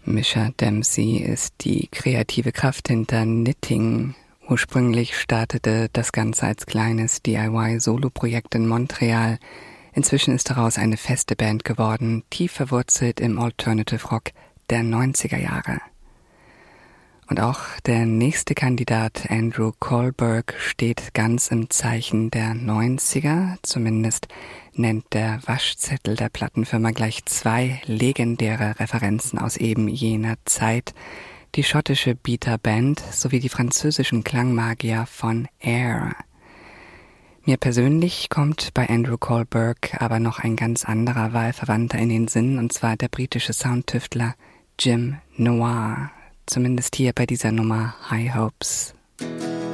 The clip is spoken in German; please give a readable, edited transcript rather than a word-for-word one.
Misha Dempsey ist die kreative Kraft hinter Knitting. Ursprünglich startete das Ganze als kleines DIY-Solo-Projekt in Montreal. Inzwischen ist daraus eine feste Band geworden, tief verwurzelt im Alternative Rock der 90er Jahre. Und auch der nächste Kandidat, Andrew Kohlberg, steht ganz im Zeichen der 90er. Zumindest nennt der Waschzettel der Plattenfirma gleich 2 legendäre Referenzen aus eben jener Zeit. Die schottische Beta Band sowie die französischen Klangmagier von Air. Mir persönlich kommt bei Andrew Kohlberg aber noch ein ganz anderer Wahlverwandter in den Sinn, und zwar der britische Soundtüftler Jim Noir. Zumindest hier bei dieser Nummer High Hopes.